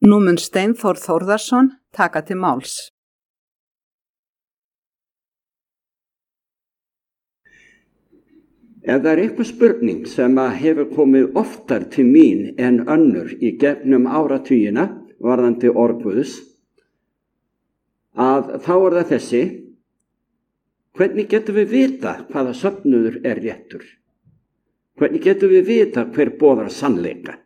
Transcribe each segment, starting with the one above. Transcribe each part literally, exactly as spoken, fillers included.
Nú mun Steinþór Þórðarson taka til máls. Ef það er einhver spurning sem að hefur komið oftar til mín en önnur í gegnum áratugina varðandi orð Guðs, að þá er það þessi: hvernig getum við vita hvaða söfnuður er réttur? Hvernig getum við vita hver boðar sannleika?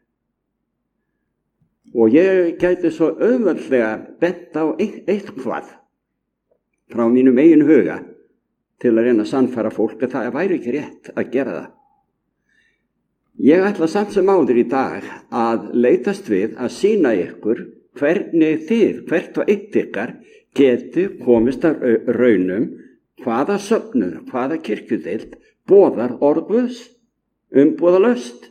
Og ég gæti svo auðveldlega bent á eitthvað frá mínum eigin huga til að reyna að sannfæra fólk að það væri ekki rétt að gera það. Ég ætla samt sem áður í dag að leitast við að sýna ykkur hvernig þið, hvert og eitt ykkar, geti komist að raunum hvaða söfnuður, hvaða kirkjudeild boðar orð Guðs umbúðalaust.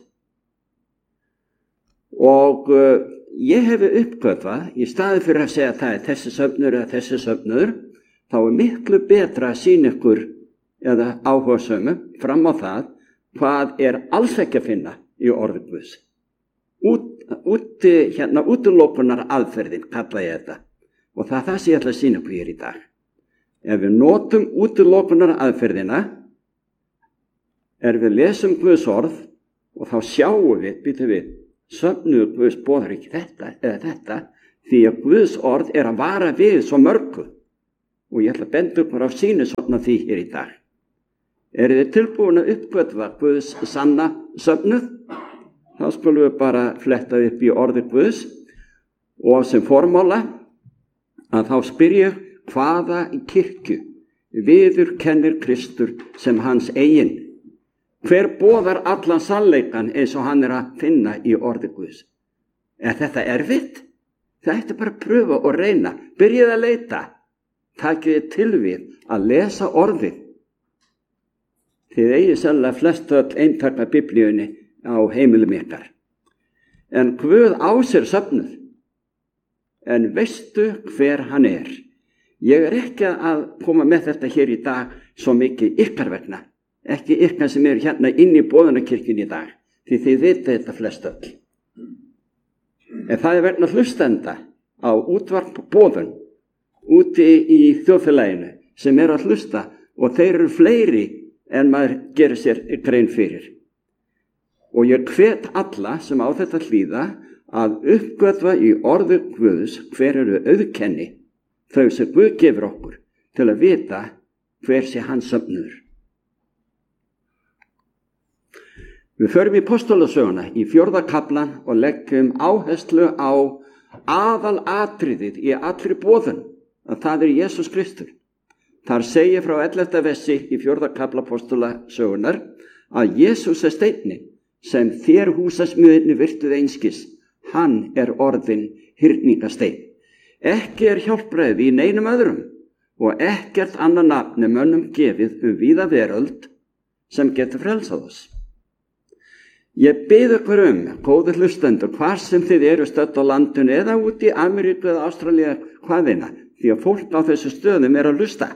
Og uh, ég hefi uppgötvað, í staði fyrir að segja að það er þessi söfnuður eða þessi söfnuður, þá er miklu betra að sýna ykkur eða áhugasömu fram á það hvað er alls ekki að finna í orði Guðs. Út, úti, hérna, útilokunar aðferðin kalla ég þetta, og það er það sem ég ætla að sýna ykkur hér í dag. Ef við notum útilokunar aðferðina, er við lesum Guðs orð og þá sjáum við, býtum við, söfnuður Guðs boðar ekki þetta eða þetta, því að Guðs orð er að vara við svo mörgu. Og ég ætla að benda ykkur á sýnisofna því hér í dag. Eru þið tilbúin að uppgötva Guðs sanna söfnuð? Þá skulum við bara fletta upp í orði Guðs og sem formála að þá spyr ég hvaða kirkju viðurkennir Kristur sem hans eigin. Hver boðar allan sannleikann eins og hann er að finna í orði Guðs? Er þetta erfitt? Það ætti bara að pröfa og reyna. Byrjið að leita. Takið þið til við að lesa orðið. Þið eigið sannlega flest öll eintakna biblíunni á heimilum ykkar. En Guð á sér söfnuð. En veistu hver hann er? Ég er ekki að koma með þetta hér í dag svo mikið ykkar vegna. Ekki ykkar sem eru hérna inn í boðunarkirkjunni í dag. Því þið vitið þetta flest öll. En það er vegna hlustenda á útvarp boðun úti í þjóðfélaginu sem eru að hlusta og þeir eru fleiri en maður gerir sér grein fyrir. Og ég hvet alla sem á þetta hlýða að uppgötva í orði Guðs hver eru auðkenni, þau sem Guð gefur okkur, til að vita hver sé hans söfnuður. Við förum í Póstólasöguna í fjórða kaflan og leggjum áherslu á aðalatriðið í allri boðun, að það er Jesús Kristur. Þar segir frá ellefta versi í fjórða kafla Póstólasögunar að Jesús er steinninn sem þér húsasmiðirnir virtuð einskis, hann er orðinn hyrningasteinn. Ekki er hjálpræði í neinum öðrum og ekkert annað nafn er mönnum gefið um víða veröld sem getur frelsað oss. Ég bið ykkur um, góðir hlustendur, hvar sem þið eru stödd á landinu eða út í Ameríku eða Ástralíu, hvaðina, því að fólk á þessu stöðum er að hlusta,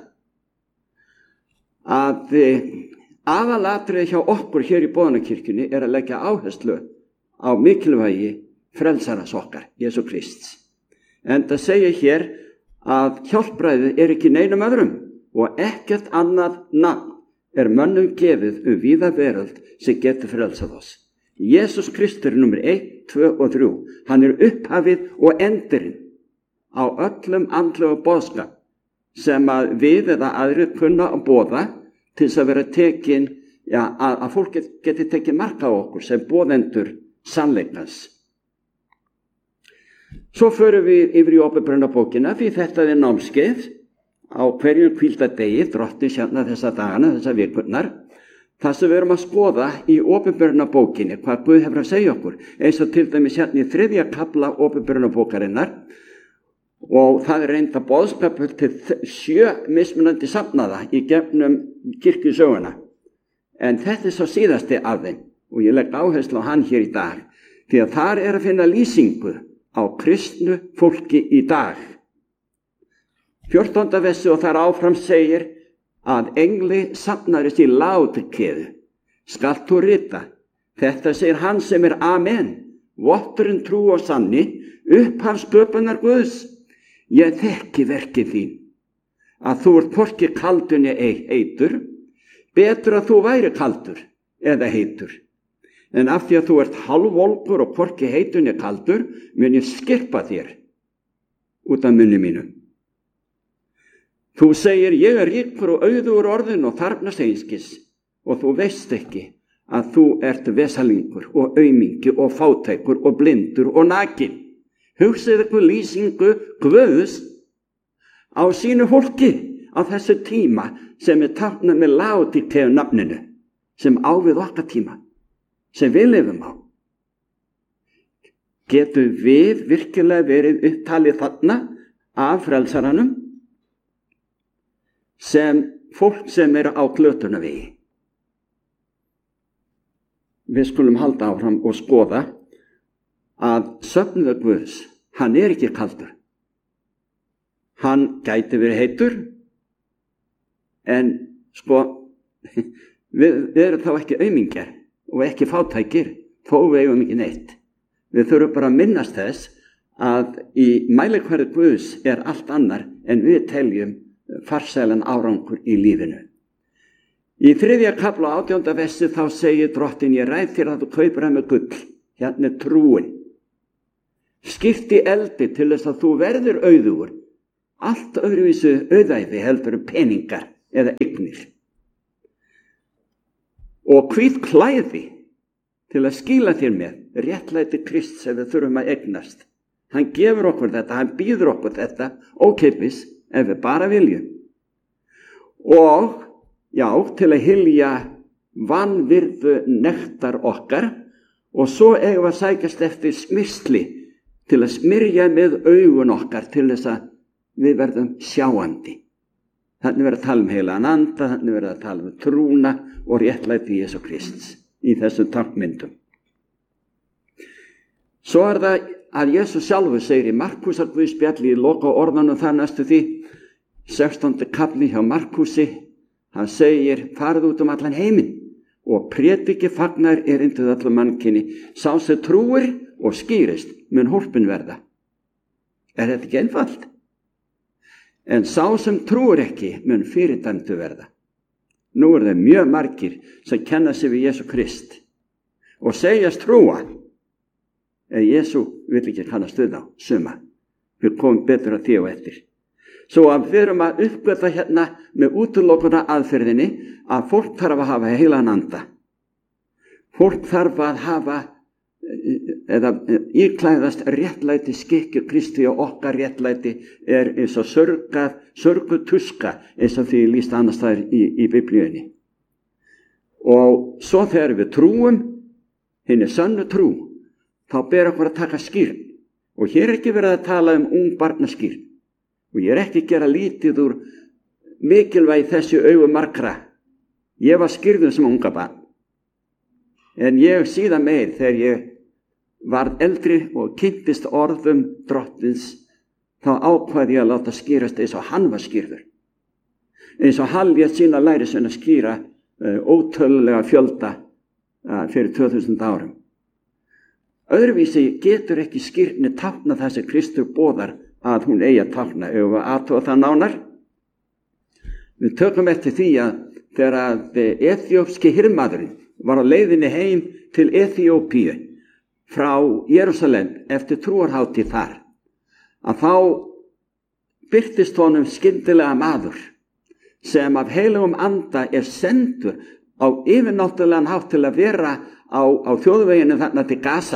að aðalatriði hjá okkur hér í boðunarkirkjunni er að leggja áherslu á mikilvægi frelsaras okkar, Jesú Krists. En það segir hér að hjálpræðið er ekki neinum öðrum og ekkert annað nafn er mönnum gefið um víða veröld sem getur frelsað oss. Jesús Kristur er númer eitt, tvö og þrjú. Hann er upphafið og endurinn á öllum andlegu boðskap sem að við eða aðrir kunna að boða til þess að vera tekin, já, að, að fólk get, geti tekið mark á okkur sem boðendur sannleikans. Svo förum við yfir í Åpenbarunarbókina því þetta er námskeið á hverjum hvíldardegi, drottins hérna þessa dagana, þessa vikurnar. Það sem við erum að skoða í Åpenbarunarbókinni, hvað Guð hefur að segja okkur, eins og til dæmis hérna í þriðja kafla Åpenbarunarbókarinnar, og það er reynda boðskapur til sjö mismunandi safnaða í gegnum kirkjusöguna. En þetta er svo síðasti af þeim, og ég legg áherslu á hann hér í dag, því að þar er að finna lýsingu á kristnu fólki í dag. fjórtánda versi og þar áfram segir að engli safnarist í Laódíkeu skalt þú rita, þetta segir hann sem er Amen, votturinn trú og sanni, upphaf sköpunar Guðs. Ég þekki verkið þín, að þú ert hvorki kaldur né heitur, betur að þú væri kaldur eða heitur. En af því að þú ert hálfvolgur og hvorki heitur né kaldur, mun ég skirpa þér út af munni mínum. Þú segir, ég er ríkur og auðugur orðin og þarfnast einskis, og þú veist ekki að þú ert vesalingur og aumingi og fátækur og blindur og nakin. Hugsið ykkur lýsingu Guðs á sínu fólki á þessu tíma sem er táknað með Laodíkeu nafninu, sem á við okkar tíma, sem við lifum á. Getur við virkilega verið upptalið þarna af frelsaranum sem fólk sem er á glötunarvegi? Við skulum halda áfram og skoða að söfnuður Guðs, hann er ekki kaldur. Hann gæti verið heitur, en sko, við, við erum þá ekki aumingjar og ekki fátækir, þó við eigum ekki neitt. Við þurfum bara að minnast þess að í mælikvarði Guðs er allt annar en við teljum farsælan árangur í lífinu. Í þriðja kafla átjánda versi þá segir drottinn, ég ræð þér að þú kaupir hann með gull, hérna er trúin. Skipti eldi til þess að þú verður auðugur, allt öðruvísu auðæði heldur um peningar eða eignir. Og hvít klæði til að skýla þér með, réttlæti Krists sem við þurfum að eignast. Hann gefur okkur þetta, hann býður okkur þetta ókeypis ef við bara viljum. Og já, til að hylja vanvirðu nektar okkar, og svo eigum við að sækjast eftir smyrsli til að smyrja með augun okkar til þess að við verðum sjáandi. Þannig verður að tala um heilagan anda, þannig verður að tala um trúna og réttlæti Jesú Krists í þessum táknmyndum. Svo er það að Jesús sjálfur segir í Markúsar Guðspjalli í loka orðanum þar næstu því, sextándi kafli hjá Markúsi, hann segir, farið út um allan heiminn og prédiki fagnar erindið allum mannkyni, sá sem trúir og skýrist mun hólpin verða. Er þetta ekki einfalt? En sá sem trúir ekki mun fyrirdæmdur verða. Nú er það mjög margir sem kenna sig við Jesú Krist og segjast trúa, en Jesú vil ekki kannast við þá, suma. Við komum betur að því og eftir. Svo að við erum að uppgöta hérna með útilokuna aðferðinni að fólk þarf að hafa heilagan anda. Fólk þarf að hafa eða íklæðast réttlæti skikki Kristi, og okkar réttlæti er eins og sörgað, sörgutuska eins og því lýst annars þær í, í Biblíunni. Og svo þegar við trúum, hinn er sönnu trú, þá ber okkur að taka skýrn. Og hér er ekki verið að tala um ung barnaskýrn. Og ég er ekki að gera lítið úr mikilvægi þessi augu margra. Ég var skýrður sem unga barn. En ég síðan meir þegar ég varð eldri og kynntist orðum drottins, þá ákvaði ég að láta skýrast eins og hann var skýrður. Eins og hann lét sína læri sinna skýra uh, ótölulega fjölda uh, fyrir tvö þúsund árum. Öðruvísi getur ekki skýrni tákna það sem Kristur boðar að hún eigi að tákna, ef við athuga það nánar. Við tökum eftir því að þegar að eþíópski hirðmaðurinn var á leiðinni heim til Eþíópíu frá Jerúsalem eftir trúarhátíð þar, að þá birtist honum skyndilega maður sem af heilugum anda er sendur á yfirnáttúrulegan hátt til að vera á, á þjóðveginu þarna til Gaza,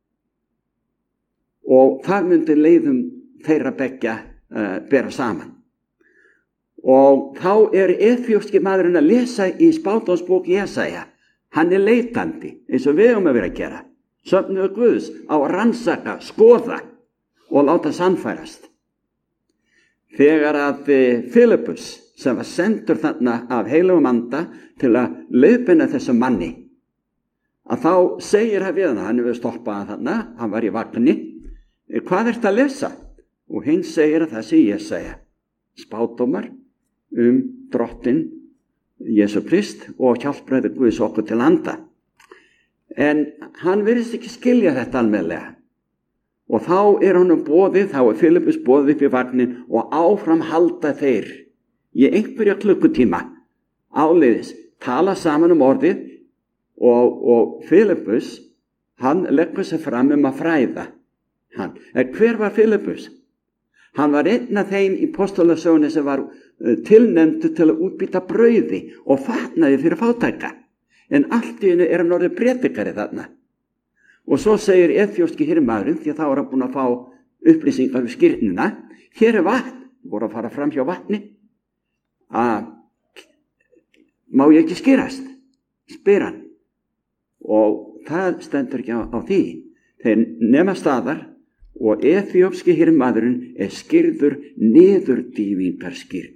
og það myndi leiðum þeirra beggja uh, bera saman. Og þá er eþíópski maðurinn að lesa í spádómsbók Jesaja. Hann er leitandi, eins og við höfum að vera að gera. Söfnuður Guðs á að rannsaka, skoða og láta sannfærast. Þegar að Filippus, sem var sendur þarna af heilugum anda til að leiðbeina þessum manni, að þá segir hann við hann, hann hefur stoppað þarna, hann var í vagni, hvað ertu að lesa? Og hinn segir að það sé Jesaja, spádómar um drottinn Jesú Krist og hjálpræði Guðs okkur til anda. En hann virðist ekki skilja þetta almennilega. Og þá er honum boðið, þá er Filippus boðið upp í vagnin og áfram halda þeir í einhverja klukkutíma áleiðis, tala saman um orðið og, og Filippus, hann leggur sig fram um að fræða hann. En hver var Filippus? Hann var einn af þeim í postulasögunni sem var tilnefndur til að útbýta brauði og fatnaði fyrir fátæka. En allt í einu er hann orðið prédikari þarna. Og svo segir eþíópski hirðmaðurinn, því að þá er hann búin að fá upplýsingar um skírnina, hér er vatn, voru að fara fram hjá vatni, að má ég ekki skýrast, spyr hann. Og það stendur ekki á, á því. Þeir nema staðar og eþíópski hirðmaðurinn er skýrður niðurdýfingar skýrn.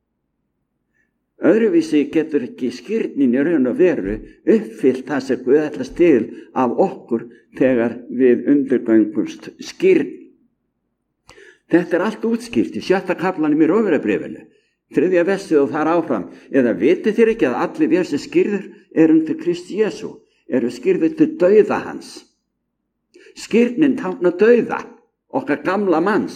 Öðruvísi getur ekki skýrnin í raun og veru uppfyllt það sem Guð ætlast til af okkur þegar við undirgöngumst skýrn. Þetta er allt útskýrt í sjötta kaflanum í Rómverjabréfinu, þriðja versið og þar áfram. Eða vitið þér ekki að allir við sem skýrður eru undir Krist Jesú, eru skýrður til dauða hans. Skýrnin táknar dauða, okkar gamla manns.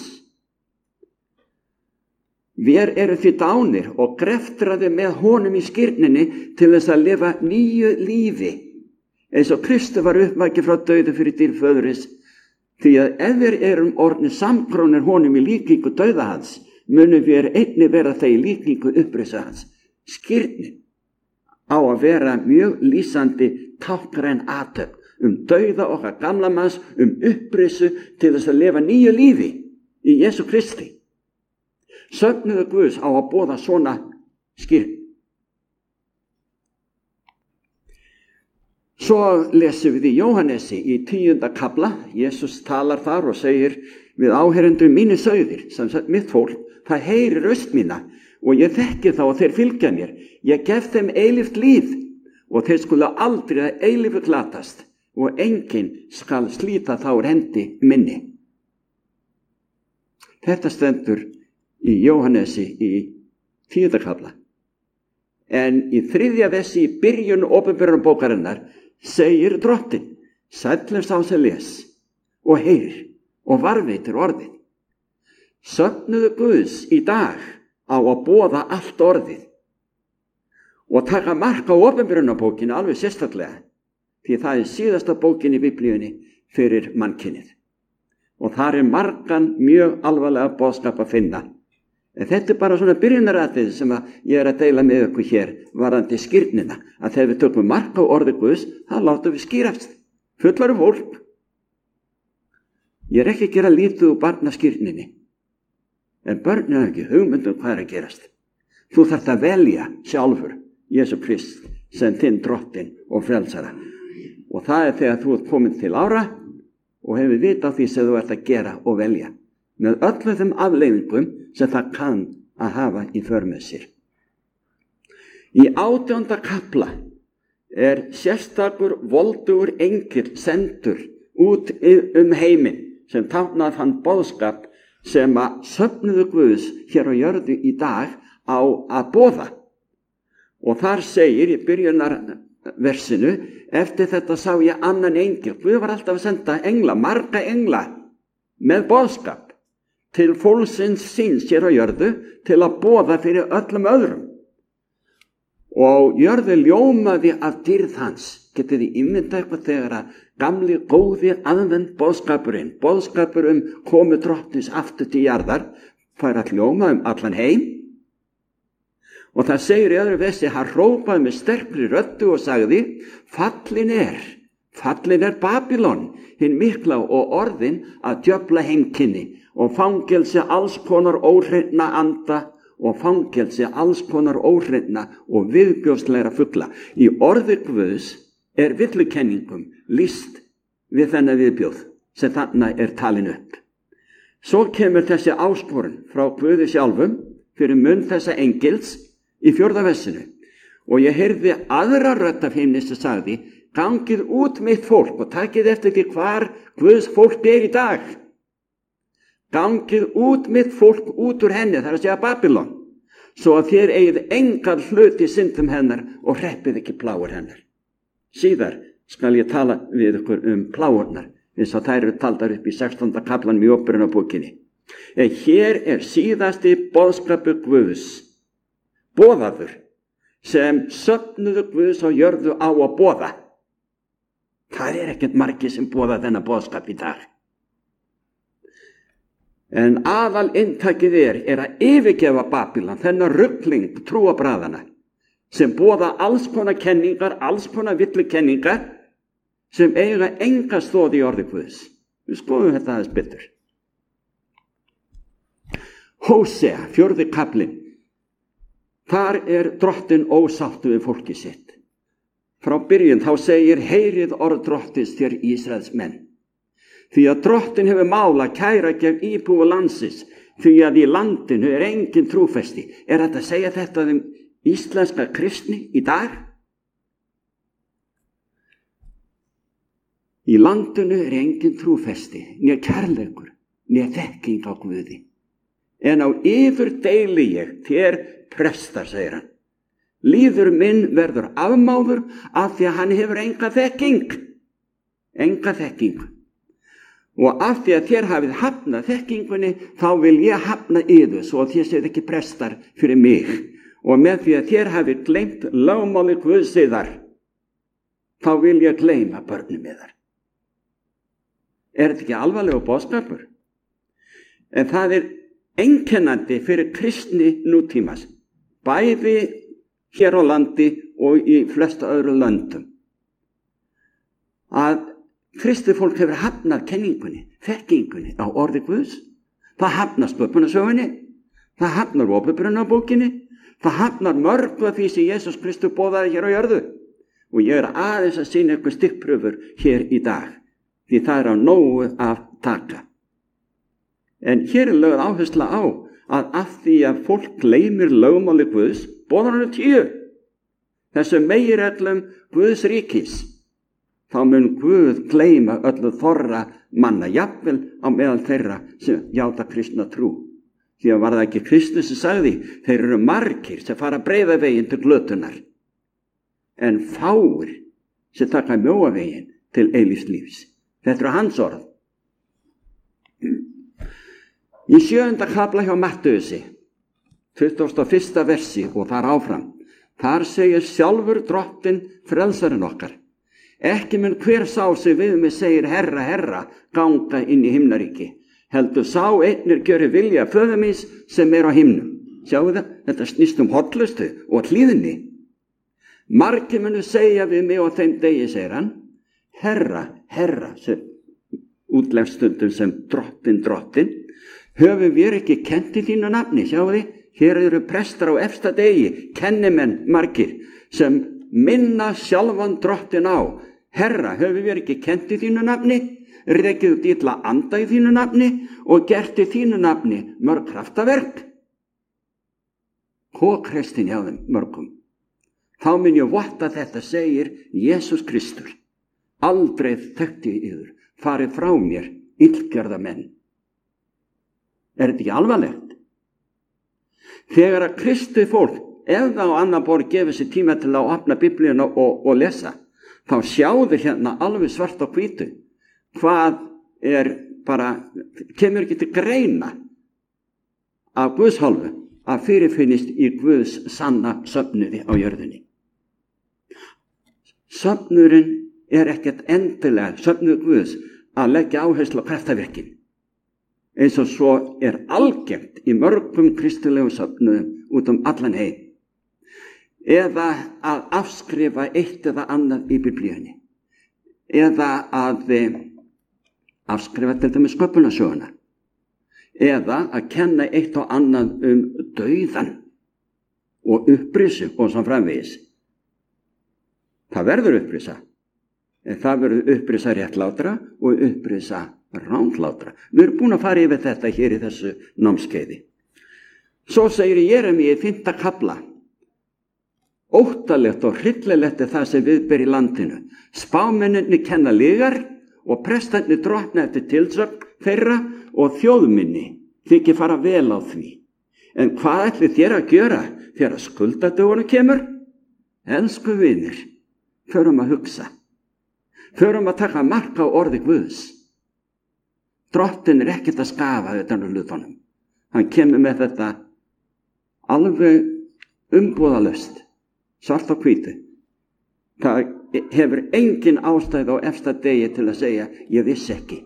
Vér eru því dánir og greftraði með honum í skírninni til þess að lifa nýju lífi, eins og Kristi var uppvakið frá dauðu fyrir dýrð föðurins, því að ef við erum orðnir samkrónir honum í líkingu dauða hans, munum við einnig vera það í líkingu upprisa hans. Skírnin á að vera mjög lýsandi táknræn athöfn um dauða okkar gamla manns, um upprisu til þess að lifa nýju lífi í Jesú Kristi. Söfnuðu Guðs á að boða svona skýrn. Svo lesum við í Jóhannesi í tíunda kafla. Jesús talar þar og segir við áheyrendur mínir sauðir, sem sagt mitt fólk, það heyrir röst mína og ég þekki þá og þeir fylgja mér. Ég gef þeim eilíft líf og þeir skulu aldrei að eilífu glatast og enginn skal slíta þá úr hendi minni. Þetta stendur í Jóhannesi í tíunda kafla. En í þriðja versi í byrjun opinberunarbókarinnar segir drottinn, sæll er sá sem les og heyrir og varðveitir orðið. Söfnuðu Guðs í dag á að boða allt orðið og taka mark á opinberunarbókinu alveg sérstaklega, því það er síðasta bókin í Biblíunni fyrir mannkynið. Og þar er margan mjög alvarlega boðskap að finna. En þetta er bara svona byrjunaratrið sem að ég er að deila með ykkur hér varðandi skírnina, að þegar við tökum mark á orði Guðs, þá látum við skýrast. Fullar um fólk. Ég er ekki að gera lítið úr barnaskírninni, en börn er ekki hugmyndum hvað er að gerast. Þú þarft að velja sjálfur Jesú Krist sem þinn drottinn og frelsara. Og það er þegar þú ert komin til ára og hefur vita á því sem þú ert að gera og velja, með öllu þeim afleiðingum sem það kann að hafa í för með sér. Í átjánda kafla er sérstakur voldugur engill sendur út um heiminn sem táknar hann boðskap sem að söfnuðu Guðs hér á jörðu í dag á að boða. Og þar segir í byrjunarversinu, eftir þetta sá ég annan engill. Guð var alltaf að senda engla, marga engla með boðskap til fólksins síns hér á jörðu til að boða fyrir öllum öðrum. Og jörðu ljómaði af dýrð hans. Getið þið ímyndað eitthvað þegar að gamli góði aðvend boðskapurinn, boðskapur um komu drottins aftur til jarðar, fær að hljóma um allan heim. Og það segir í öðru versi, hann hrópaði með sterkri röddu og sagði, fallin er, fallin er Babylon, hinn mikla og orðin að djöfla heimkynni, og fangelsi alls konar óhreinna anda og fangelsi alls konar óhreinna og viðbjóðslegra fugla. Í orði Guðs er villukenningum lýst við þennan viðbjóð sem þannig er talin upp. Svo kemur þessi áskorun frá Guði sjálfum fyrir munn þessa engils í fjórða versinu. Og ég heyrði aðra rödd af himni sem sagði, gangið út mitt fólk og takið eftir því hvar Guðs fólk er í dag. Gangið út mitt fólk út úr henni, það er að segja Babylon, svo að þér eigið engan hlut í syndum hennar og hreppið ekki plágur hennar. Síðar skal ég tala við ykkur um pláurnar, eins og þær eru taldar upp í sextánda kaflanum í Upprunabókinni. En hér er síðasti boðskapur Guðs, boðaður, sem söfnuðu Guðs og jörðu á að boða. Það er ekkert margir sem boða þennan boðskap í dag. En aðal inntakið er, er að yfirgefa Babýlon, þennan rugling trúarbragðanna, sem boða alls konar kenningar, alls konar villukenningar, sem eiga enga stoð í orði Guðs. Við skoðum þetta aðeins betur. Hósea, fjórði kaflinn. Þar er drottinn ósáttur við fólkið sitt. Frá byrjun þá segir, heyrið orð drottins þér Ísraels menn. Því að drottinn hefur mál að kæra gegn íbúa landsins, því að í landinu er engin trúfesti. Er þetta að segja þetta um íslenska kristni í dag? Í landinu er engin trúfesti, né kærleikur, né þekking á Guði. En á yður deili ég, þér prestar, segir hann. Líður minn verður afmáður af því að hann hefur enga þekking. Enga þekking. Og af því að þér hafið hafnað þekkingunni, þá vil ég hafna yður, svo þér séð ekki prestar fyrir mig. Og með því að þér hafið gleymt lögmáli Guðs yðar, þá vil ég gleyma börnum yðar. Er þetta ekki alvarlegur boðskapur? En það er einkennandi fyrir kristni nútímas, bæði hér á landi og í flesta öðru löndum, að kristið fólk hefur hafnað kenningunni, þekkingunni á orði Guðs. Það hafnar sköpunarsögunni, það hafnar Upprunabókinni, það hafnar mörgu af því sem Jesús Kristur boðaði hér á jörðu. Og ég er aðeins að sýna ykkur stikkprufur hér í dag, því það er á nógu að taka. En hér er lögð áhersla á að af því að fólk gleymir lögmáli Guðs, boðar hann tíu, þessu meginreglum Guðs ríkis, þá mun Guð gleyma öllu þorra manna, jafnvel á meðal þeirra sem játa kristna trú. Því að var það ekki Kristus sem sagði, þeir eru margir sem fara breiða veginn til glötunar, en fáir sem taka mjóa veginn til eilífs lífs. Þetta eru hans orð. Í sjöunda kafla hjá Mattheusi, tuttugasta og fyrsta versi og þar áfram, þar segir sjálfur drottinn frelsarinn okkar, ekki mun hver sá sig við mig segir herra, herra, ganga inn í himnaríki, heldur sá einnir gjöri vilja föður míns sem er á himnum. Sjáu það, þetta snýst um hollustu og hlýðni. Margir munu segja við mig á þeim degi, segir hann, herra, herra, sem útlegst stundum sem drottin, drottin, höfum við ekki kennt í þínu nafni, sjáu þið, hér eru prestar á efsta degi, kennimenn margir, sem minna sjálfan drottin á, herra, höfum við ekki kennt í þínu nafni, rekið út illa anda í þínu nafni og gert í þínu nafni mörg kraftaverk. Kókrestin hjá þeim mörgum. Þá mun ég votta þetta, segir Jesús Kristur. Aldrei þekkti ég yður, farið frá mér, illgerða menn. Er þetta ekki alvarlegt? Þegar að kristið fólk, ef það á annan borð gefur sér tíma til að opna Biblíuna og, og lesa, þá sjáðu hérna alveg svart á hvítu hvað er bara, kemur ekki til greina af Guðs hálfu að fyrirfinnist í Guðs sanna söfnuði á jörðinni. Söfnurinn er ekkert endilega söfnuð Guðs að leggja áherslu á kraftaverkin, eins og svo er algengt í mörgum kristilegum söfnuðum út um allan heim, eða að afskrifa eitt eða annað í Biblíunni, eða að afskrifa til dæmis sköpunarsöguna, eða að kenna eitt og annað um dauðan og upprisu og svo framvegis. Það verður upprisa, en það verður upprisa réttlátra og upprisa rándlátra. Við erum búin að fara yfir þetta hér í þessu námskeiði. Svo segir Jeremíu í fimmta kafla, óttalegt og hryllilegt er það sem viðber í landinu. Spámennirnir kenna lygar og prestarnir drottna eftir tilsögn þeirra og þjóðminni þykir fara vel á því. En hvað ætli þér að gjöra þegar skuldadögunum kemur? Elsku vinir, förum að hugsa. Förum að taka mark á orði Guðs. Drottinn er ekkert að skafa þetta úr hlutunum. Hann kemur með þetta alveg umbúðalaust, svart á hvítu. Það hefur engin ástæð á efsta degi til að segja, ég vissi ekki.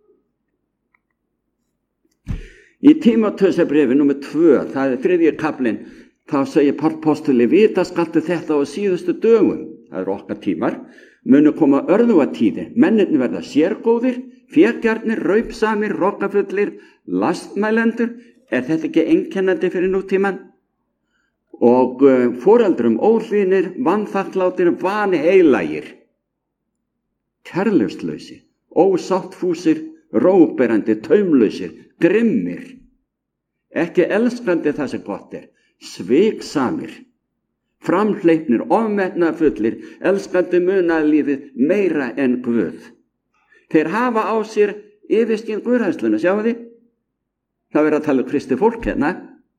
Í Tímóteusarbréfi númer tvö, það er þriðji kaflinn, þá segir Páll postuli, vita skaltu þetta á síðustu dögum, það eru okkar tímar, munu koma örðugatíðir, mennirnir verða sérgóðir, fégjarnir, raupsamir, rokkafullir, lastmælendur, er þetta ekki einkennandi fyrir nútíman? Og uh, foreldrum óhlýðnir, vanþakklátir, vanheilagir, kærleikslausir, ósáttfúsir, róberandi, taumlausir, grimmir, ekki elskandi það sem gott er, sviksamir, framhleypnir, ofmetnaðfullir, elskandi munaðlífið meira en Guð. Þeir hafa á sér yfirskyn guðhræðsluna, sjáu þið? Það verður að tala um Kristi fólk hérna,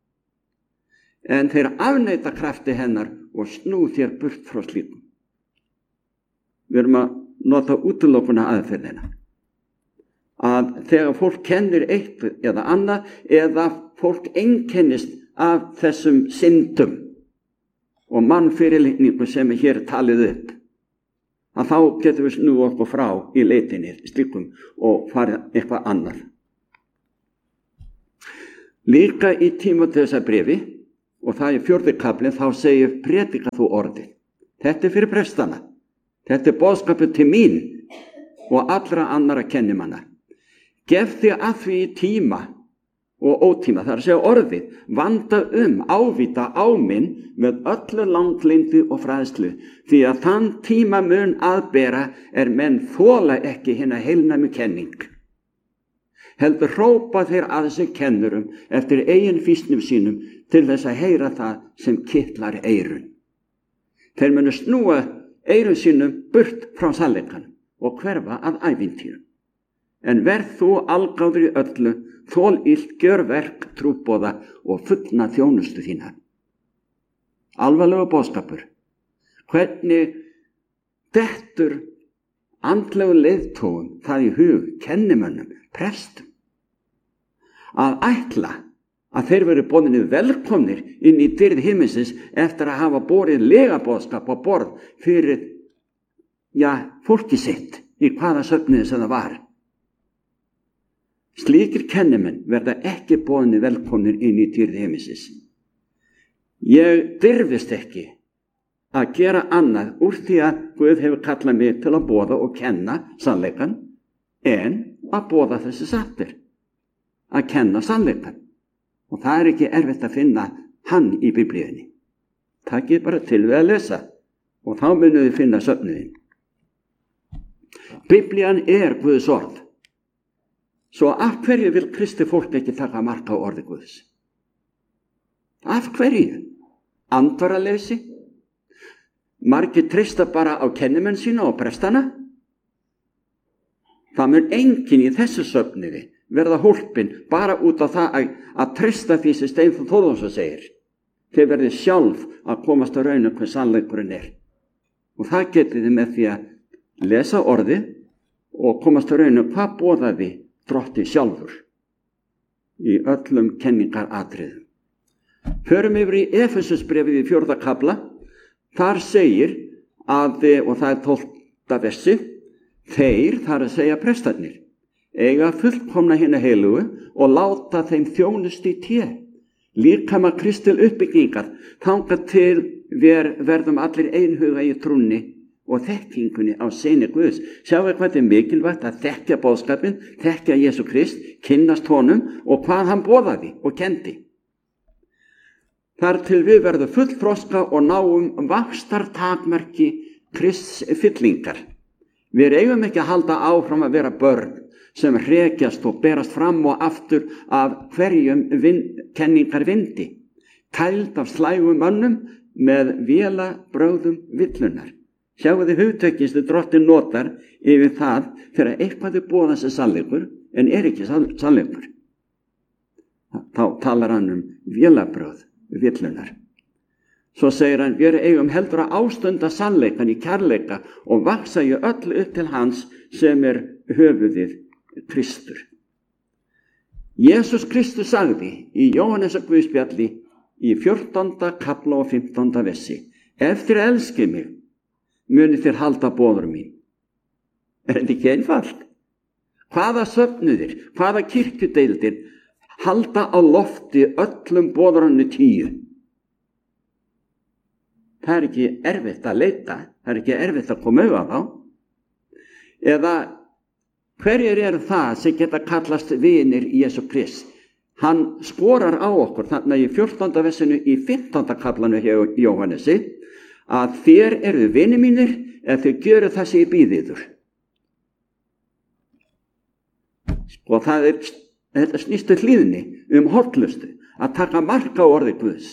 en þeir afneita krafti hennar og snú þér burt frá slíkum. Við erum að nota útilokuna aðferðina. Að þegar fólk kennir eitt eða annað, eða fólk einkennist af þessum syndum og mannfyrirlitningu sem er hér talið upp, að þá getum við snú okkur frá í leitinni slíkum og farið eitthvað annað. Líka í Tímóteusarbréfi, og það er fjórði kaflinn, þá segir predika þú orðið. Þetta er fyrir prestana. Þetta er boðskapur til mín og allra annara kennimanna. Gef þig að því í tíma og ótíma, það er að segja orðið, vanda um, ávita, áminn með öllu langlindi og fræðslu, því að þann tíma mun aðbera er menn þola ekki hina heilnæmu kenning. Heldur hrópa þeir að þessi kennurum eftir eigin fýsnum sínum til þess að heyra það sem kitlar eyrun. Þeir munu snúa eyrun sínum burt frá sannleikanum og hverfa að ævintýrum. En verð þú algáður í öllu, þól illt, gjör verk, trúboða og fullna þjónustu þína. Alvarlegu boðskapur. Hvernig dettur andlegu leiðtogum það í hug, kennimönnum, prestum, að ætla að þeir veru boðinni velkomnir inn í dyrð himinsins eftir að hafa borið legaboðskap á borð fyrir, já, fólki sitt í hvaða söfniði sem það var. Slíkir kennimenn verða ekki boðinni velkomnir inn í dyrð himinsins. Ég dirfist ekki að gera annað úr því að Guð hefur kallað mig til að boða og kenna sannleikan en að boða þessi sattir, að kenna sannleikan. Og það er ekki erfitt að finna hann í biblíunni. Takið bara til við að lesa og þá munum við finna söfnuðin. Biblían er Guðs orð. Svo af hverju vil Kristi fólk ekki taka mark á orði Guðs? Af hverju? Andvaraleysi? Margir treysta bara á kennimenn sína og prestana? Það mun enginn í þessu söfniði verða hólpin bara út á það að, að treysta því sem Steinþór Þórðarson segir. Þeir verði sjálf að komast á raun hver sannleikurinn er. Og það getið þið með því að lesa orðið og komast á raun hvað boðaði Drotti sjálfur í öllum kenningaratriðum. Förum yfir í Efesusbréfið í fjórða kafla. Þar segir að, og það er tólfta versi, þeir, þar að segja prestarnir, eiga fullkomna hina heilugu og láta þeim þjónust í té, líkama Kristi til uppbyggingar, þangað til við verðum allir einhuga í trúnni og þekkingunni á syni Guðs. Sjáu hvað þetta er mikilvægt að þekkja boðskapinn, þekkja Jesú Krist, kynnast honum og hvað hann boðaði og kendi. Þar til við verðum fullþroska og náum vaxtartakmarki Krists fyllingar. Við eigum ekki að halda áfram að vera börn sem hrekjast og berast fram og aftur af hverjum vind, kenningar vindi, tæld af slægum mönnum með vélabrögðum villunar. Sjáu þið hugtökistu Drottinn notar yfir það þegar eitthvað er boðað sem sannleikur en er ekki sannleikur. Þá talar hann um vélabrögð villunar. Svo segir hann, við eigum heldur að ástunda sannleikan í kærleika og vaksa í öllu upp til hans sem er höfuðið Kristur. Jesús Kristus sagði í Jóhannesar Guðspjalli í fjórtánda kafla og fimmtánda versi, ef þér elskið mig, muni þér halda boður mín. Er þetta ekki einfalt? Hvaða söfnuðir, hvaða kirkjudeildir halda á lofti öllum boðurannu tíu? Það er ekki erfitt að leita, það er ekki erfitt að koma auðvitað á. Eða hverjir eru það sem geta kallast vinir í Jesú Krist? Hann skorar á okkur þarna í fjórtánda versinu í fimmtánda kaflanu hjá Jóhannesi að þér eru vinir mínir ef þið gjöru það sem ég býð yður. Og það er, þetta snýstu hlýðni um hollustu, að taka mark á orði Guðs.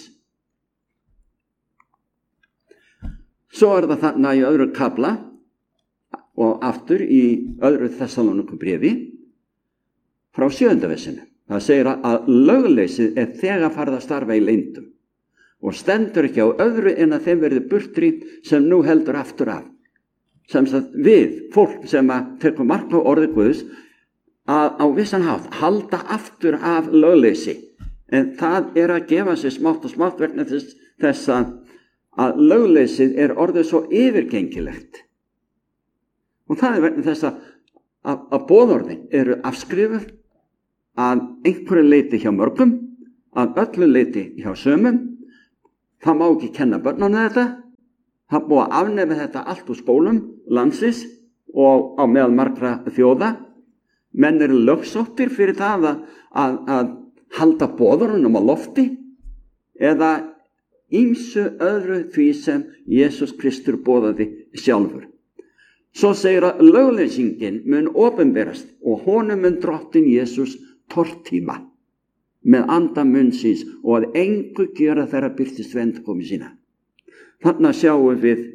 Svo er það þarna í öðru kafla og aftur í öðru Þessalóníku bréfi frá sjöunda versinu. Það segir að lögleysið er þegar farið að starfa í leyndum og stendur ekki á öðru en að þeim verði burtri sem nú heldur aftur af. Sem sagt við, fólk sem að tekur mark á orði Guðs, að á vissan hátt halda aftur af lögleysi. En það er að gefa sig smátt og smátt vegna þess, þess að að lögleysið er orðið svo yfirgengilegt. Og það er vegna þess að, að, að boðorðin eru afskrifuð að einhverju leiti hjá mörgum, að öllu leiti hjá sömum. Það má ekki kenna börnunum þetta. Það búið að afnema þetta allt úr skólum landsins og á meðal margra þjóða. Menn eru lögsóttir fyrir það að, að, að halda boðorðunum á lofti eða ýmsu öðru því sem Jesús Kristur boðaði sjálfur. Svo segir að lögleysingin mun opinberast og honum mun drottinn Jesús tortíma með anda munnsins og að engu gera þeirra birtist vendkomi sína. Þarna sjáum við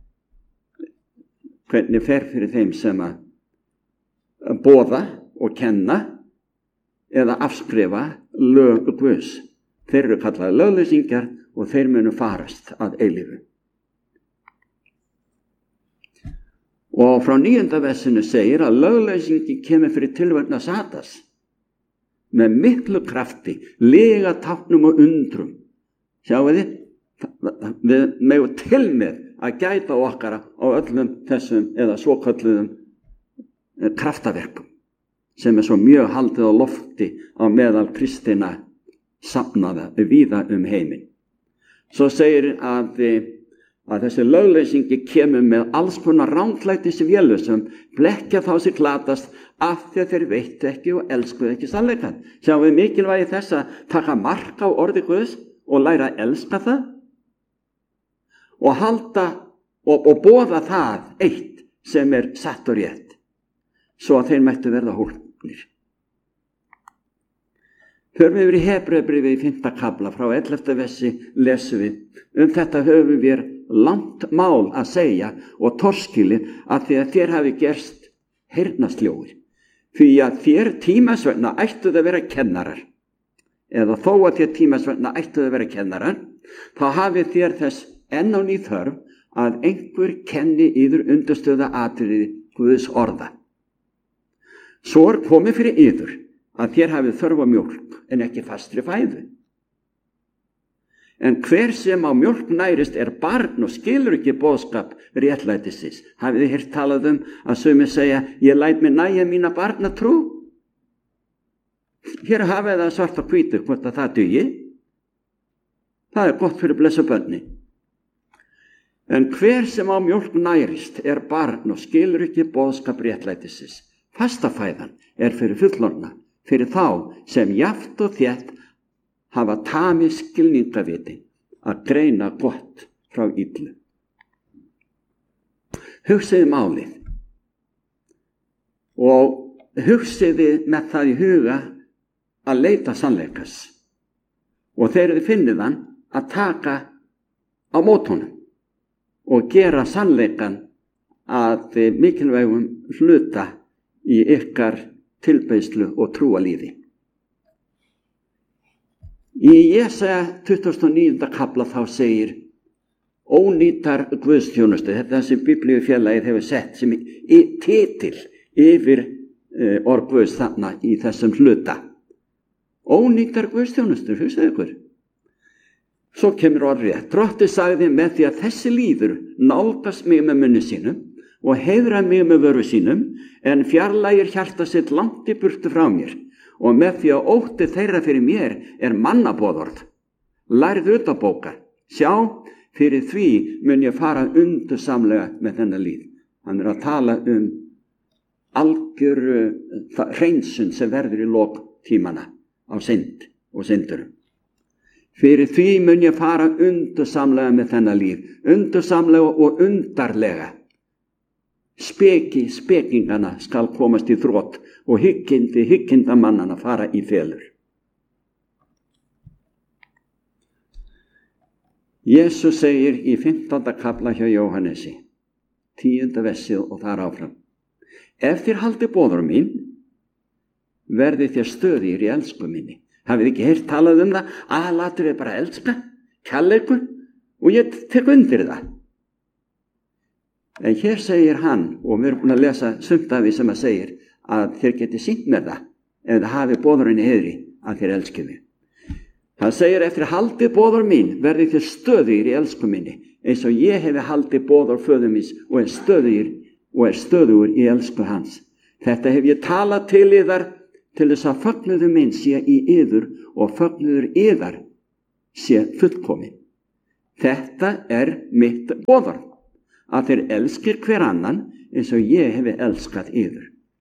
hvernig fer fyrir þeim sem að boða og kenna eða afskrifa lög Guðs. Þeir eru kallaði lögleysingar og þeir munu farast að eilífu. Og frá níunda versinu segir að lögleysingi kemur fyrir tilverna Satans með miklu krafti, lega táknum og undrum. Sjáu þið, við megum til með að gæta okkar á öllum þessum eða svokölluðum kraftaverkum sem er svo mjög haldið á lofti á meðal kristina safnaða víða um heiminn. Svo segir að, að þessi lögleysingi kemur með alls konar ránglætis vélu sem blekkja þá sig glatast af því að þeir veitu ekki og elskuðu ekki sannleikann. Sjáum við mikilvægi þess að taka mark á orði Guðs og læra að elska það og halda og, og boða það eitt sem er satt og rétt svo að þeir mættu verða hólpnir. Höfum við í Hebreubréfi í fimmta kafla frá ellefta versi lesum við. Um þetta höfum við langt mál að segja og torskilið að því að þér hafi gerst heyrnarsljóir. Því að þér tímasvegna ættuð að vera kennarar. Eða þó að þér tímasvegna ættuð að vera kennarar, þá hafið þér þess enn á ný þörf að einhver kenni yður undirstöða atriði Guðs orða. Svo er komið fyrir yður að þér hafið þörf á mjólk en ekki fastri fæðu. En hver sem á mjólk nærist er barn og skilur ekki boðskap réttlætisins. Hafið þið heyrt talað um að sumir segja, ég læt mig nægja mína barna trú? Hér hafið það svart og hvítu hvort að það dugi. Það er gott fyrir blessu börni. En hver sem á mjólk nærist er barn og skilur ekki boðskap réttlætisins. Fastafæðan er fyrir fullorðna, fyrir þá sem jafnt og þétt hafa tamið skilningavitin að greina gott frá illu. Hugsiði málið og hugsiði með það í huga að leita sannleikas og þegar þið finnið hann að taka á mótunum og gera sannleikan að mikilvægum hluta í ykkar tilbeiðslu og trúalífi. Í Jesaja tuttugasta og níunda kafla þá segir ónýtar guðstjónustu, þetta sem Biblíufélagið hefur sett sem titil yfir uh, orð Guðs þarna í þessum hluta. Ónýtar guðstjónustu, hugsaðu ykkur. Svo kemur orðrétt. Drottinn sagði með því að þessi lýður nálgast mig með munni sínum og heiðra mig með vöru sínum, en fjarlægir hjarta sitt langt í burtu frá mér, og með því að ótti þeirra fyrir mér er mannaboðorð. Lærðu utanbókar. Sjá, fyrir því mun ég fara undursamlega með þennan lýð. Hann er að tala um algjör uh, hreinsun sem verður í lok tímana á synd og syndurum. Fyrir því mun ég fara undursamlega með þennan lýð. Undursamlega og undarlega. Speki, spekingana skal komast í þrot og hyggindi, hyggindamannana fara í felur. Jesús segir í fimmtánda kafla hjá Jóhannesi, tíunda versið og þar áfram. Ef þér haldið boður mín, verði þér stöðir í elsku minni. Hafið ekki heyrt talað um það? Aðalatur er bara elska, kærleikur, og ég tek undir það. En hér segir hann, og við erum búin að lesa sumt af því sem að segir, að þér geti sýnt með það, ef það hafi boðurinn í heiðri, að þér elskið mig. Hann segir, eftir haldið boður mín, verði þér stöðugir í elsku minni, eins og ég hefi haldið boður föður míns og er stöðugir og er stöðugur í elsku hans. Þetta hef ég talað til yðar, til þess að fögnuður minn sé í yður og fögnuður yðar sé fullkomin. Þetta er mitt boður, að þeir elskir hver annan eins og ég hefi elskað yður.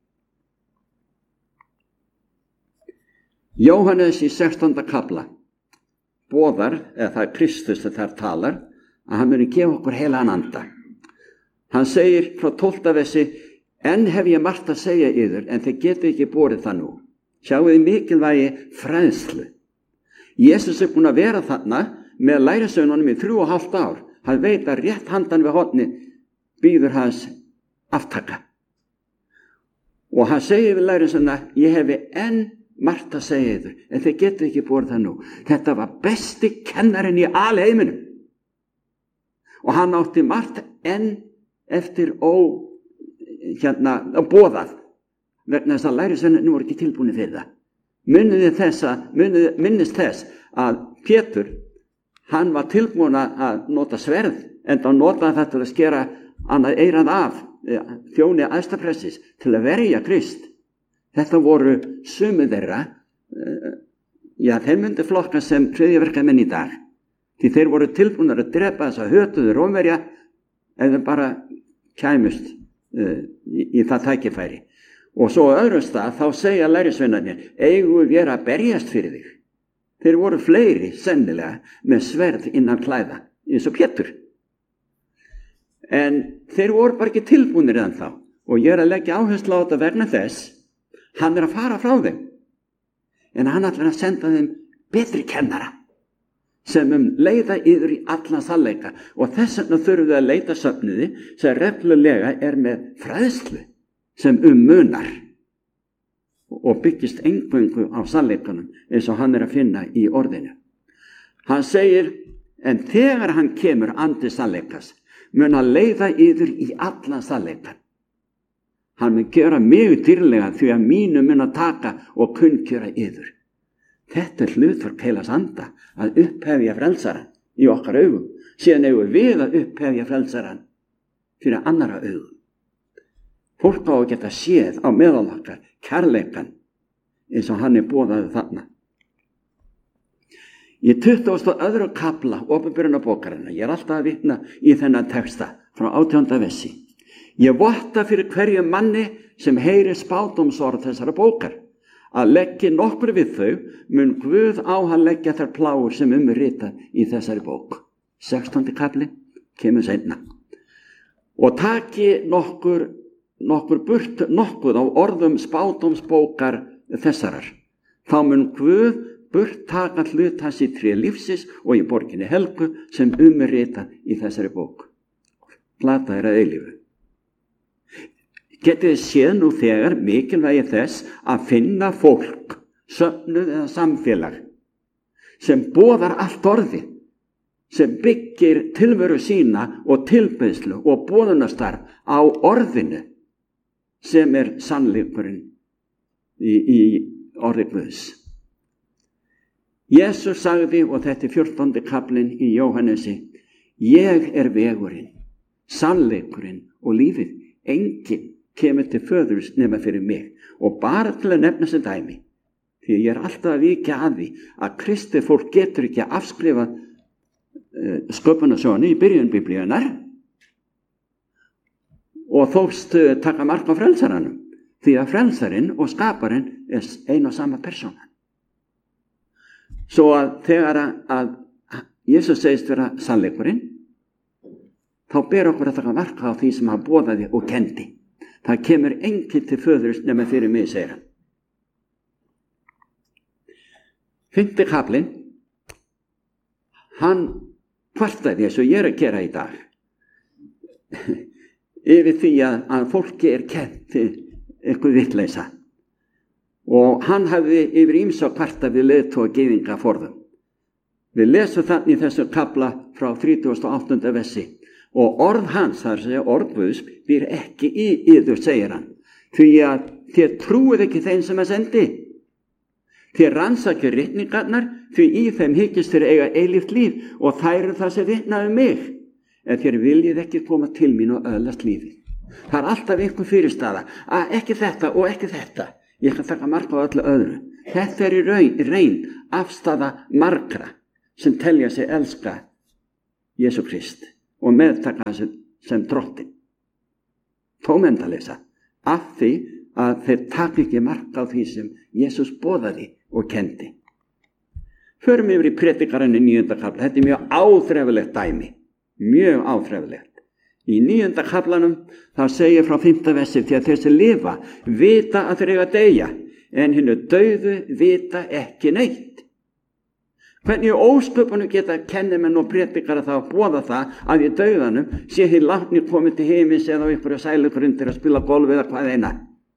Jóhannes í sextánda kafla boðar, eða það er Kristus sem þar talar, að hann muni gefa okkur heilagan anda. Hann segir frá tólfta versi, enn hef ég margt að segja yður, en þeir geta ekki borið það nú. Sjáu þið mikilvægi fræðslu. Jesús er búin að vera þarna með lærisveinunum í þrjú og hálft ár. Hann veit að rétt handan við horni bíður hans aftaka. Og hann segir við lærisveina, ég hefi enn margt að segja yður, en þeir geta ekki borið það nú. Þetta var besti kennarinn í alheiminum. Og hann átti margt enn eftir ó, hérna, boðað, vegna þess að lærisveinarnir voru ekki tilbúinir fyrir það. Munið þess að, munið, minnist þess að Pétur, hann var tilbúin að nota sverð, en þá notaði þetta til að skera annað eyrað af, þjóni æðstapressis, til að verja Krist. Þetta voru sumir þeirra, já, þeir myndi flokka sem hryðjuverkamenn í dag, því þeir voru tilbúinir að drepa þess að hötuðu Rómverja, eða bara kæmust uh, í, í það tækifæri. Og svo á öðrum stað, þá segja lærisveinarnir, eigum við að berjast fyrir þig. Þeir voru fleiri, sennilega, með sverð innan klæða, eins og Pétur. En þeir voru bara ekki tilbúinir ennþá. Og ég er að leggja áherslu á þetta vegna þess, hann er að fara frá þeim. En hann ætlar að senda þeim betri kennara, sem um leiða yfir í allan sannleika. Og þess vegna þurfum við að leita söfnuði, sem reglulega er með fræðslu, sem um munar. Og byggist eingöngu á sannleikanum eins og hann er að finna í orðinu. Hann segir, en þegar hann kemur andi sannleikas, mun að leiða yður í allan sannleikan. Hann mun gera mjög dýrlega því að mínu mun að taka og kunnkjöra yður. Þetta er hlutverk heilags anda, að upphefja frelsaran í okkar augum. Síðan eigum við að upphefja frelsaran fyrir annara augum. Fólk á að geta séð á meðal okkar kærleikan eins og hann er boðaður þarna. Í tuttugasta og öðrum kafla opinberunarbókarinnar, ég er alltaf að vitna í þennan texta frá átjánda versi. Ég votta fyrir hverju manni sem heyrir spádómsorð þessara bókar, að leggja nokkur við þau, mun Guð á hann leggja þær plágur sem um er ritað í þessari bók. sextándi kafli kemur seinna. Og taki nokkur nokkur burt nokkuð á orðum spádómsbókar þessarar. Þá mun Guð burt taka hlut hans í tré lífsins og í borginni helgu sem um er ritað í þessari bók. Plata er að eilífu. Getið þið séð nú þegar mikilvægi þess að finna fólk, söfnuð eða samfélag, sem boðar allt orði, sem byggir tilveru sína og tilbeiðslu og boðunastarf á orðinu sem er sannleikurinn í, í orði Guðs. Jesús sagði, og þetta er fjórtándi kaflinn í Jóhannesi, ég er vegurinn, sannleikurinn og lífið. Enginn kemur til föðurs nema fyrir mig. Og bara til að nefna sem dæmi, því ég er alltaf að víkja að því að kristið fólk getur ekki að afskrifa uh, sköpunarsögunni í byrjun biblíunnar og þóst uh, taka mark á frelsaranum, því að frelsarinn og skaparinn er ein og sama persóna. Svo að þegar að, að Jesús segist vera sannleikurinn, þá ber okkur að taka mark á því sem hann boðaði og kendi. Það kemur enginn til föðurs nema fyrir mig, segir hann. Fimmti kaflinn, hann kvartaði eins og ég er að gera í dag yfir því að, að fólki er kennt eitthvað vitleysa. Og hann hafði yfir ýmsa kvarta við leiðtoga gyðinga forðum. Við lesum þannig í þessu kafla frá þrítugasta og áttunda versi. Og orð hans, það er að segja orð Guðs, býr ekki í yður, segir hann. Því að þér trúið ekki þeim sem að sendi. Þér rannsakir ritningarnar, því í þeim hyggist þér eiga eilíft líf og þær eru það sem vitna um mig. En þér viljið ekki koma til mín og öðlast lífið. Það er alltaf einhver fyrirstaða, að ekki þetta og ekki þetta. Ég kann taka mark á öllu öðru. Þetta er í raun, reyn afstaða margra sem telja sig elska Jesú Krist og meðtaka sem, sem drottin. Tómendalesa, af því að þeir taka ekki mark á því sem Jesús boðaði og kendi. Förum yfir í Predikarinn í níunda kafla. Þetta er mjög áþrefulegt dæmi. Mjög áþrefulegt. Í níunda kaflanum þá segir frá fimmta versi, því að þeir sem lifa vita að þeir eiga að deyja, en hinu dauðu vita ekki neitt. Hvernig í ósköpunum geta kennimenn og predikara þá að boða það að í dauðanum sé hinn látni komið til heimins eða á einhverju sælugrundir að spila golf eða hvað eina.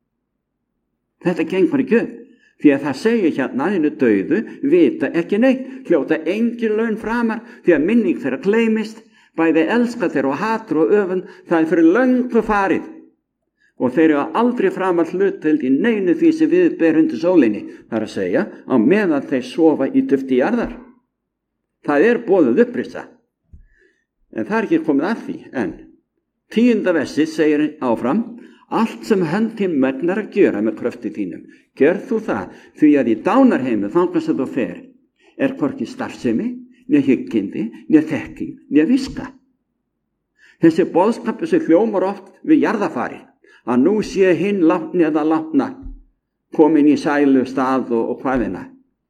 Þetta gengur ekki upp, því að það segir hérna hinu dauðu vita ekki neitt, hljóta engin laun framar, því að minning þeirra gleymist, bæði elska þeirra og hatur og öfund, það er fyrir löngu farið. Og þeir eru aldrei framar hlutdeild í neinu því sem við ber undir sólinni, það er að segja, á meðan þeir sofa í dufti jarðar. Það er boðuð upprisa. En það er ekki komið að því, en tíunda versi segir áfram, allt sem hönd þín megnar að gjöra með kröfti þínum, gjör þú það, því að í dánarheimu þangað sem þú fer, er hvorki starfsemi, né hyggindi, né þekking, né viska. Þessi boðskapur sem hljómar oft við jarðafari, að nú sé hinn látni eða látna komin í sælu stað og, og hvaðina.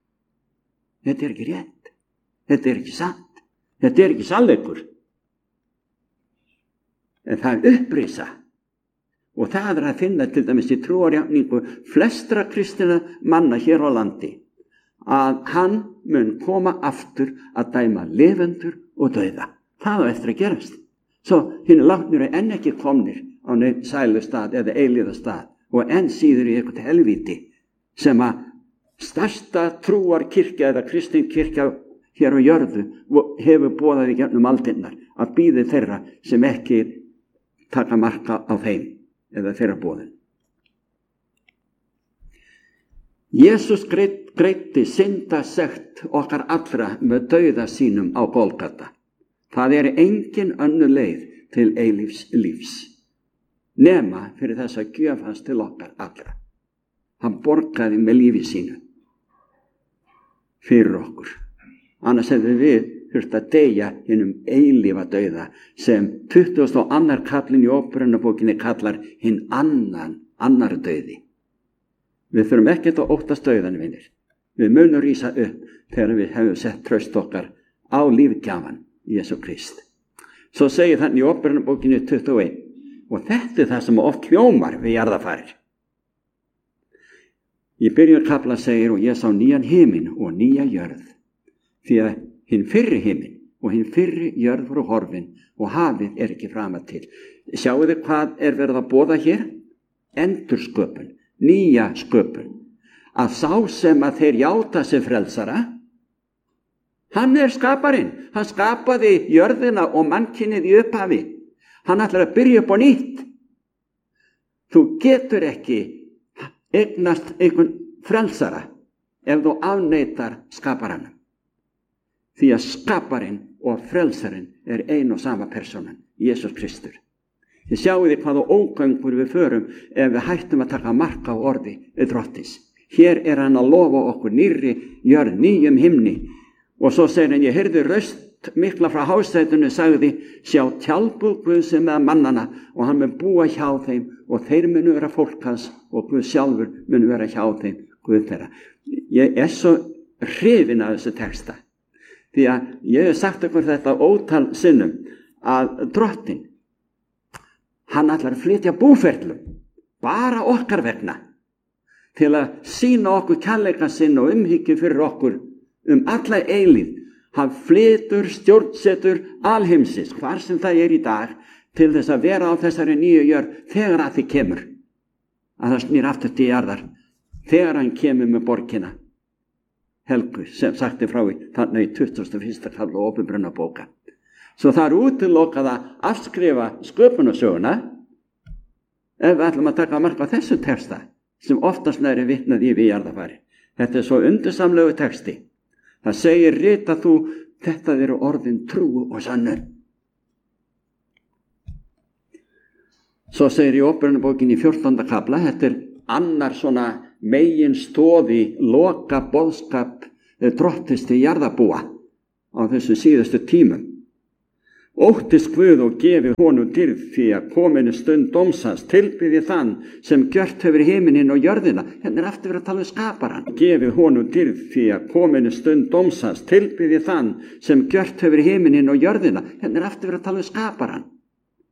Þetta er ekki rétt. Þetta er ekki sant. Þetta er ekki sannleikur. En það er upprisa. Og það er að finna til dæmis í trúarjátningu flestra kristina manna hér á landi, að hann mun koma aftur að dæma lifendur og dauða. Það á eftir að gerast. Svo hinn látnir er enn ekki komnir á neitt sælustad eða eilíðastad og enn síður í eitthvað helvíti sem að stærsta trúarkirkja eða kristin kirkja hér á jörðu hefur boðað í gegnum aldinnar að bíði þeirra sem ekki taka marka á þeim eða þeirra boðin. Jesús greit, greiddi syndasekt okkar allra með dauða sínum á Golgata. Það er engin önnur leið til eilífs lífs, nema fyrir þess að gjöf hans til okkar allra. Hann borgaði með lífi sínu fyrir okkur. Annars hefði við þurft að deyja hinum eilífa dauða sem tuttugasta og annar kaflinn í Óperunarbókinni kallar hinn annan, annar dauði. Við þurfum ekkert að óttast dauðan, vinir. Við munum rísa upp þegar við hefum sett traust okkar á lífgjafan Jesú Krist. Svo segir þannig í Óperunarbókinni tuttugu og eitt, og þetta er það sem oft hljómar við jarðafarir. Í byrjun kafla segir, og ég sá nýjan himinn og nýja jörð, því að hinn fyrri himinn og hinn fyrri jörð voru horfin og hafið er ekki framar til. Sjáu þið hvað er verið að boða hér? Endursköpun, nýja sköpun. Að sá sem að þeir játa sig frelsara Hann er skaparinn. Hann skapaði jörðina og mannkynið í upphafi. Hann ætlar að byrja upp á nýtt. Þú getur ekki eignast einhvern frelsara ef þú afneitar skaparanum. Því að skaparinn og frelsarinn er ein og sama persónan, Jesús Kristur. Þið sjáu því hvaða ógöngur við förum ef við hættum að taka mark á orði drottins. Hér er hann að lofa okkur nýrri jörð, nýjum himni. Og svo segir hann, ég heyrði röst mikla frá hásætinu, sagði, sjá tjaldbúð Guðs með mannana og hann mun búa hjá þeim og þeir munu vera fólk hans og Guð sjálfur munu vera hjá þeim, Guð þeirra. Ég er svo hrifinn af þessu texta. Því að ég hef sagt ykkur þetta ótal sinnum að drottin, hann ætlar að flytja búferlum, bara okkar vegna, til að sýna okkur kærleika sinn og umhyggju fyrir okkur um alla eilíð. Hann flytur, stjórnsetur alheimsins, hvar sem það er í dag, til þess að vera á þessari nýju jörð þegar að því kemur, að það snýr aftur til jarðar, þegar hann kemur með borgina Helgu, sem sagti frá í þarna í tuttugasta og fyrsta kafla Opinberunarbóka. Svo það er útilokað að afskrifa sköpunarsöguna ef við ætlum að taka mark á þessu texta sem oftast næri vitnað í við jarðarfari. Þetta er svo undursamlegu texti. Það segir rita þú, þetta eru orðin trú og sannu. Svo segir í Opinberunarbókinni í fjórtánda kafla, þetta er annar svona megin stóði loka boðskap drottins til jarðarbúa á þessum síðustu tímum. Óttist Guð og gefið honum dýrð því að kominu stund dómsans, tilbyði þann sem gjört hefur himinin og jörðina. Hérna er aftur verið að tala um skaparan. Gefið honum dýrð því að kominu stund dómsans, tilbyði þann sem gjört hefur himinin og jörðina. Hérna er aftur verið að tala um skaparan.